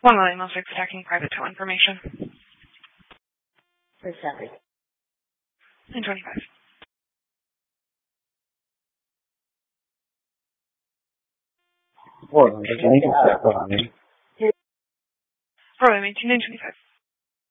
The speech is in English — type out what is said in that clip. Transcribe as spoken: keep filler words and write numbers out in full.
One million most extracting private tow information. For seven. And twenty-five. Portland, I think it's that Portland. Probably eighteen and twenty-five.